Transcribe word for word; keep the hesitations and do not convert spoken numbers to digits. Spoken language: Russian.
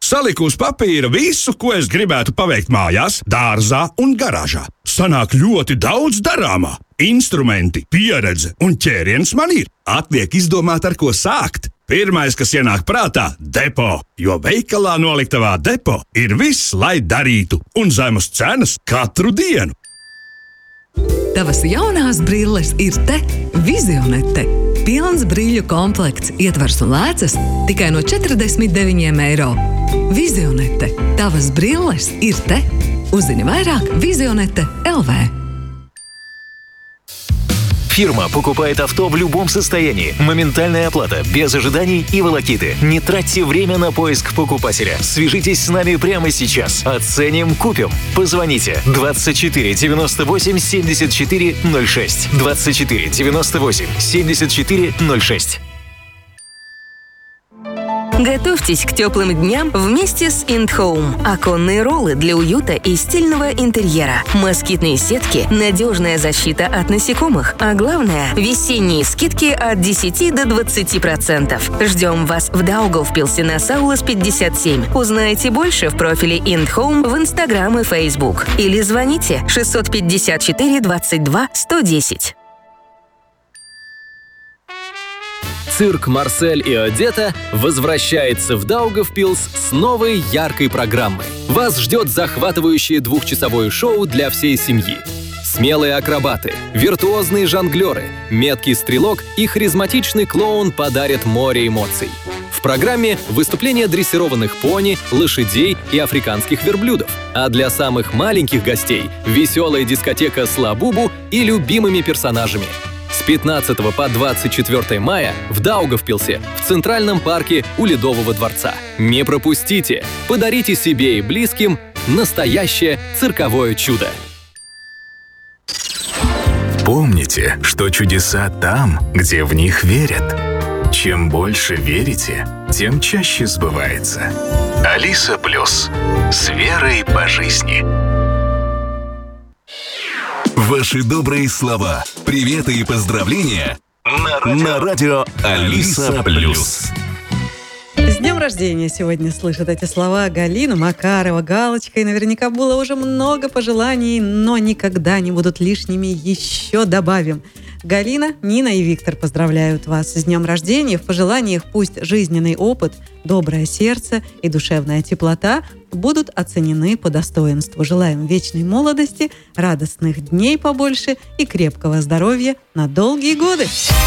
Saliku uz papīra visu, ko es gribētu paveikt mājās, dārzā un garāžā. Sanāk ļoti daudz darāmā. Instrumenti, pieredze un ķēriens man ir. Atliek izdomāt, ar ko sākt. Pirmais, kas ienāk prātā - depo, jo veikalā noliktavā depo ir viss, lai darītu, un zemes cenas katru dienu. Tavas jaunās brilles ir te, Vizionete. Pilns brīļu komplekts, ietvers un lēcas tikai no četrdesmit deviņiem eiro. Vizionete. Tavas brilles ir te. Uzzini vairāk Vizionete точка эл ви. Фирма покупает авто в любом состоянии. Моментальная оплата, без ожиданий и волокиты. Не тратьте время на поиск покупателя. Свяжитесь с нами прямо сейчас. Оценим, купим. Позвоните двадцать четыре девяносто восемь семьдесят четыре ноль шесть. двадцать четыре девяносто восемь семьдесят четыре ноль шесть. Готовьтесь к теплым дням вместе с Индхоум. Оконные роллы для уюта и стильного интерьера. Москитные сетки, надежная защита от насекомых. А главное, весенние скидки от десяти до двадцати процентов. Ждем вас в Даугавпилсе на Саулас пятьдесят семь. Узнайте больше в профиле Индхоум в Инстаграм и Фейсбук. Или звоните шестьсот пятьдесят четыре двадцать два сто десять. Цирк «Марсель и Одетта» возвращается в Даугавпилс с новой яркой программой. Вас ждет захватывающее двухчасовое шоу для всей семьи. Смелые акробаты, виртуозные жонглеры, меткий стрелок и харизматичный клоун подарят море эмоций. В программе выступления дрессированных пони, лошадей и африканских верблюдов. А для самых маленьких гостей – веселая дискотека с Лабубу и любимыми персонажами. С пятнадцатого по двадцать четвёртое мая в Даугавпилсе, в Центральном парке у Ледового дворца. Не пропустите! Подарите себе и близким настоящее цирковое чудо! Помните, что чудеса там, где в них верят. Чем больше верите, тем чаще сбывается. Алиса Плюс. С верой по жизни. Ваши добрые слова, приветы и поздравления на радио, на радио Алиса Плюс. С днем рождения сегодня слышат эти слова Галина Макарова. Галочкой наверняка было уже много пожеланий, но никогда не будут лишними. Еще добавим. Галина, Нина и Виктор поздравляют вас с днем рождения. В пожеланиях пусть жизненный опыт, доброе сердце и душевная теплота будут оценены по достоинству. Желаем вечной молодости, радостных дней побольше и крепкого здоровья на долгие годы.